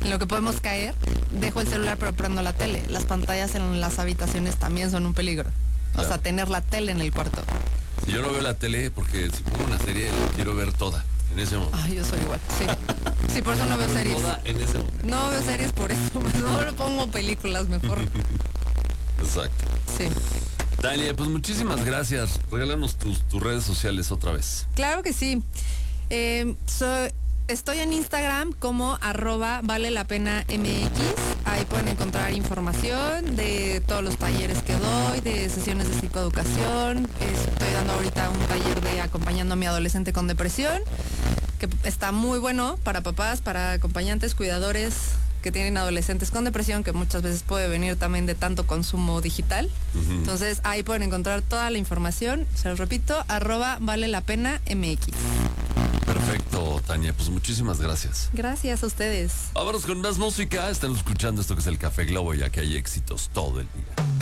en lo que podemos caer, dejo el celular pero prendo la tele. Las pantallas en las habitaciones también son un peligro. Claro. O sea, tener la tele en el cuarto. Si yo no veo la tele, porque si pongo una serie, la quiero ver toda, en ese momento. Ay, yo soy igual, sí. Sí, por eso no veo series. Toda en ese momento. No veo series por eso. No pongo películas mejor. Exacto. Sí. Tania, pues muchísimas gracias. Regálanos tus redes sociales otra vez. Claro que sí. Estoy en Instagram como @valelapenamx. Ahí pueden encontrar información de todos los talleres que doy, de sesiones de psicoeducación. Estoy dando ahorita un taller de acompañando a mi adolescente con depresión, que está muy bueno para papás, para acompañantes, cuidadores que tienen adolescentes con depresión, que muchas veces puede venir también de tanto consumo digital. Entonces ahí pueden encontrar toda la información, se los repito, @valelapenamx. Perfecto, Tania, pues muchísimas gracias. Gracias a ustedes. Vámonos con más música. Están escuchando esto que es el Café Globo, ya que hay éxitos todo el día.